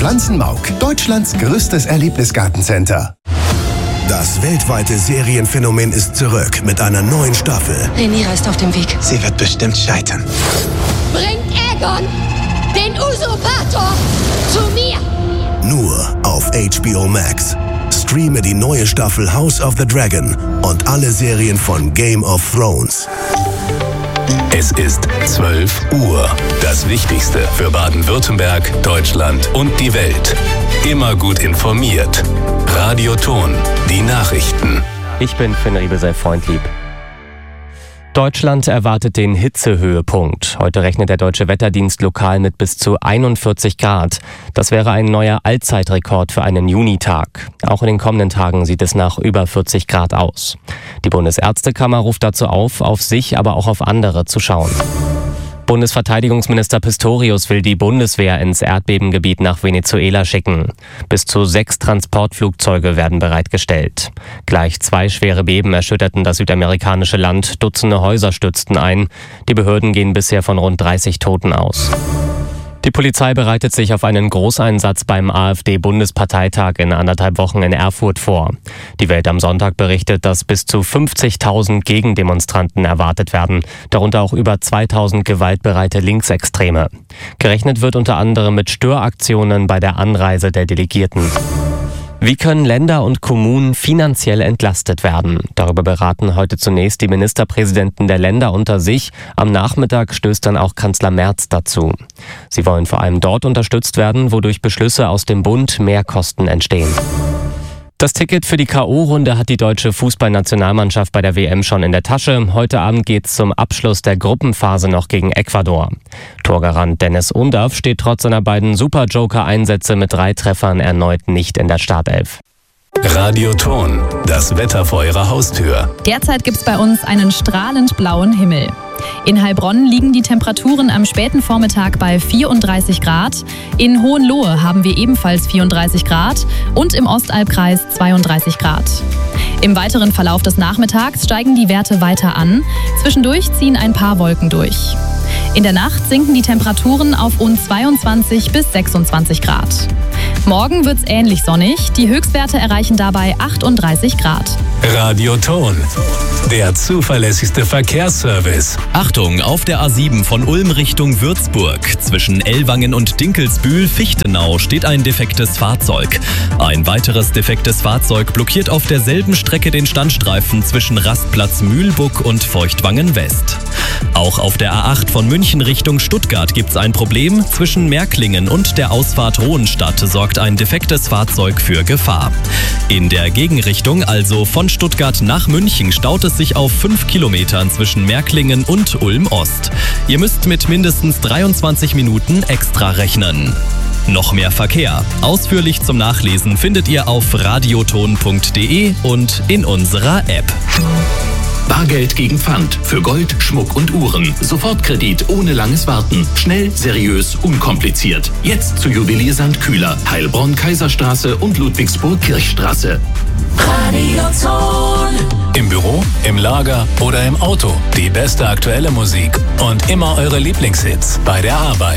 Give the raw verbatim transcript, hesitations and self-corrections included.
Pflanzenmauk, Deutschlands größtes Erlebnisgartencenter. Das weltweite Serienphänomen ist zurück mit einer neuen Staffel. Rhaenyra ist auf dem Weg. Sie wird bestimmt scheitern. Bringt Aegon, den Usurpator, zu mir! Nur auf H B O Max. Streame die neue Staffel House of the Dragon und alle Serien von Game of Thrones. Es ist zwölf Uhr. Das Wichtigste für Baden-Württemberg, Deutschland und die Welt. Immer gut informiert. Radio Ton, die Nachrichten. Ich bin Finn Riebesell-Freundlieb. Deutschland erwartet den Hitzehöhepunkt. Heute rechnet der Deutsche Wetterdienst lokal mit bis zu einundvierzig Grad. Das wäre ein neuer Allzeitrekord für einen Junitag. Auch in den kommenden Tagen sieht es nach über vierzig Grad aus. Die Bundesärztekammer ruft dazu auf, auf sich, aber auch auf andere zu schauen. Bundesverteidigungsminister Pistorius will die Bundeswehr ins Erdbebengebiet nach Venezuela schicken. Bis zu sechs Transportflugzeuge werden bereitgestellt. Gleich zwei schwere Beben erschütterten das südamerikanische Land. Dutzende Häuser stürzten ein. Die Behörden gehen bisher von rund dreißig Toten aus. Die Polizei bereitet sich auf einen Großeinsatz beim AfD-Bundesparteitag in anderthalb Wochen in Erfurt vor. Die Welt am Sonntag berichtet, dass bis zu fünfzigtausend Gegendemonstranten erwartet werden, darunter auch über zweitausend gewaltbereite Linksextreme. Gerechnet wird unter anderem mit Störaktionen bei der Anreise der Delegierten. Wie können Länder und Kommunen finanziell entlastet werden? Darüber beraten heute zunächst die Ministerpräsidenten der Länder unter sich. Am Nachmittag stößt dann auch Kanzler Merz dazu. Sie wollen vor allem dort unterstützt werden, wo durch Beschlüsse aus dem Bund Mehrkosten entstehen. Das Ticket für die K O-Runde hat die deutsche Fußballnationalmannschaft bei der W M schon in der Tasche. Heute Abend geht's zum Abschluss der Gruppenphase noch gegen Ecuador. Torgarant Dennis Undav steht trotz seiner beiden Super-Joker-Einsätze mit drei Treffern erneut nicht in der Startelf. Radio Ton, das Wetter vor Ihrer Haustür. Derzeit gibt's bei uns einen strahlend blauen Himmel. In Heilbronn liegen die Temperaturen am späten Vormittag bei vierunddreißig Grad. In Hohenlohe haben wir ebenfalls vierunddreißig Grad und im Ostalbkreis zweiunddreißig Grad. Im weiteren Verlauf des Nachmittags steigen die Werte weiter an. Zwischendurch ziehen ein paar Wolken durch. In der Nacht sinken die Temperaturen auf uns zweiundzwanzig bis sechsundzwanzig Grad. Morgen wird's ähnlich sonnig. Die Höchstwerte erreichen dabei achtunddreißig Grad. Radio Ton, der zuverlässigste Verkehrsservice. Achtung, auf der A sieben von Ulm Richtung Würzburg. Zwischen Ellwangen und Dinkelsbühl-Fichtenau steht ein defektes Fahrzeug. Ein weiteres defektes Fahrzeug blockiert auf derselben Strecke den Standstreifen zwischen Rastplatz Mühlbuck und Feuchtwangen West. Auch auf der A acht von München Richtung Stuttgart gibt's ein Problem. Zwischen Märklingen und der Ausfahrt Hohenstadt sorgt ein defektes Fahrzeug für Gefahr. In der Gegenrichtung, also von Stuttgart nach München, staut es sich auf fünf Kilometern zwischen Märklingen und Ulm-Ost. Ihr müsst mit mindestens dreiundzwanzig Minuten extra rechnen. Noch mehr Verkehr. Ausführlich zum Nachlesen findet ihr auf radioton punkt de und in unserer App. Bargeld gegen Pfand für Gold, Schmuck und Uhren. Sofortkredit ohne langes Warten. Schnell, seriös, unkompliziert. Jetzt zu Juwelier Sankt Kühler, Heilbronn, Kaiserstraße und Ludwigsburg-Kirchstraße. Radio Ton. Im Büro, im Lager oder im Auto. Die beste aktuelle Musik und immer eure Lieblingshits bei der Arbeit.